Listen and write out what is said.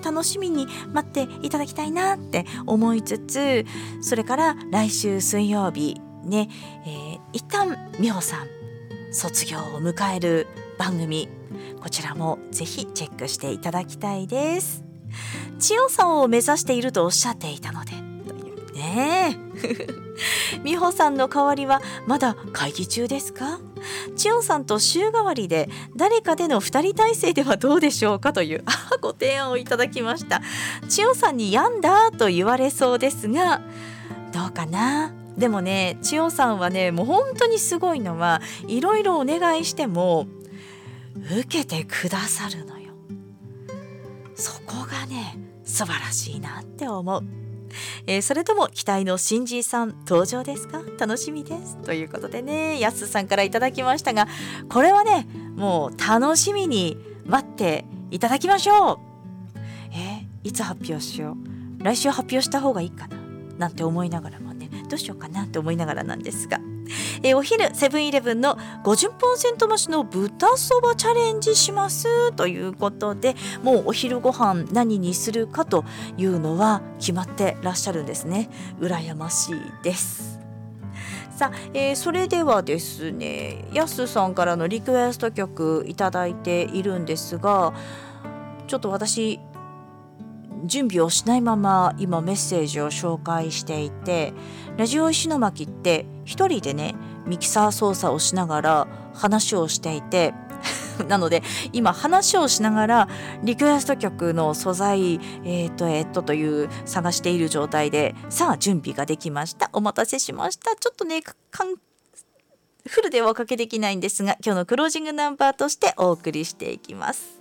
楽しみに待っていただきたいなって思いつつ、それから来週水曜日ね、一旦美穂さん卒業を迎える番組、こちらもぜひチェックしていただきたいです。千代さんを目指しているとおっしゃっていたのでというね美穂さんの代わりはまだ会議中ですか？千代さんと週替わりで誰かでの2人体制ではどうでしょうかというご提案をいただきました。千代さんに病んだと言われそうですが、どうかな。でもね、千代さんはね、もう本当にすごいのは、いろいろお願いしても受けてくださるのよ。そこがね、素晴らしいなって思う。それとも期待の新人さん登場ですか？楽しみですということでね、やすさんからいただきましたが、これはね、もう楽しみに待っていただきましょう。いつ発表しよう。来週発表した方がいいかななんて思いながらもね、どうしようかなって思いながらなんですが、お昼セブンイレブンの 50% 増しの豚そばチャレンジしますということで、もうお昼ご飯何にするかというのは決まってらっしゃるんですね。羨ましいです。さあ、それではですね、やすさんからのリクエスト曲いただいているんですが、ちょっと私準備をしないまま今メッセージを紹介していて、ラジオ石巻って一人でねミキサー操作をしながら話をしていてなので今話をしながらリクエスト曲の素材という探している状態で、さあ準備ができました。お待たせしました。ちょっとねフルではおかけできないんですが、今日のクロージングナンバーとしてお送りしていきます。